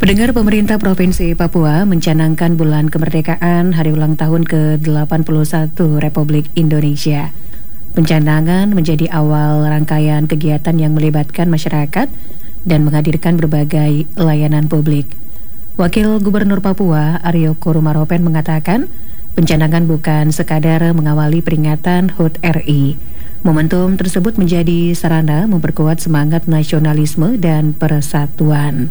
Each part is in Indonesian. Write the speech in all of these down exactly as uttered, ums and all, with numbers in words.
Pendengar, pemerintah Provinsi Papua mencanangkan bulan kemerdekaan hari ulang tahun ke delapan puluh satu Republik Indonesia. Pencanangan menjadi awal rangkaian kegiatan yang melibatkan masyarakat dan menghadirkan berbagai layanan publik. Wakil Gubernur Papua Aryo Korumaropen mengatakan, pencanangan bukan sekadar mengawali peringatan H U T R I. Momentum tersebut menjadi sarana memperkuat semangat nasionalisme dan persatuan.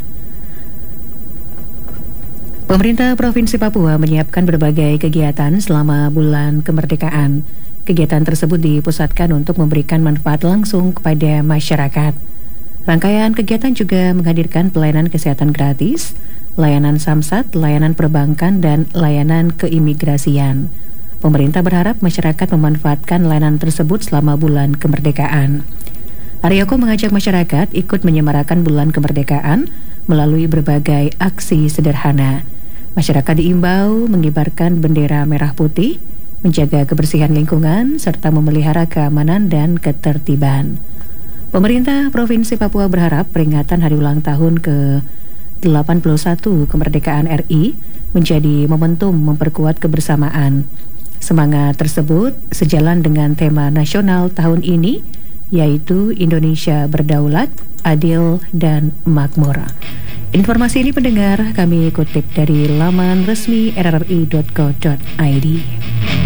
Pemerintah Provinsi Papua menyiapkan berbagai kegiatan selama bulan kemerdekaan. Kegiatan tersebut dipusatkan untuk memberikan manfaat langsung kepada masyarakat. Rangkaian kegiatan juga menghadirkan pelayanan kesehatan gratis, layanan samsat, layanan perbankan, dan layanan keimigrasian. Pemerintah berharap masyarakat memanfaatkan layanan tersebut selama bulan kemerdekaan. Aryoko mengajak masyarakat ikut menyemarakan bulan kemerdekaan melalui berbagai aksi sederhana. Masyarakat diimbau mengibarkan bendera merah putih, menjaga kebersihan lingkungan, serta memelihara keamanan dan ketertiban. Pemerintah Provinsi Papua berharap peringatan hari ulang tahun ke delapan puluh satu kemerdekaan R I menjadi momentum memperkuat kebersamaan. Semangat tersebut sejalan dengan tema nasional tahun ini, yaitu Indonesia Berdaulat, Adil, dan Makmur. Informasi ini pendengar kami kutip dari laman resmi r r i dot co dot i d.